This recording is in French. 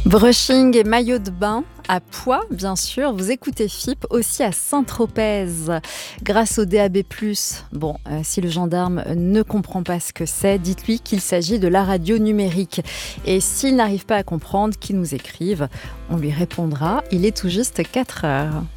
Brushing et maillot de bain à Poix, bien sûr. Vous écoutez FIP aussi à Saint-Tropez grâce au DAB+. Bon, si le gendarme ne comprend pas ce que c'est, dites-lui qu'il s'agit de la radio numérique. Et s'il n'arrive pas à comprendre, qu'il nous écrive. On lui répondra. Il est tout juste 4 heures.